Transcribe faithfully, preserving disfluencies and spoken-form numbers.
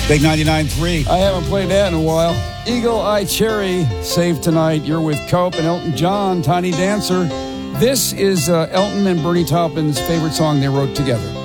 Big ninety-nine point three. I haven't played that in a while. Eagle Eye Cherry, Save Tonight. You're with Cope and Elton John, Tiny Dancer. This is uh, Elton and Bernie Taupin's favorite song they wrote together.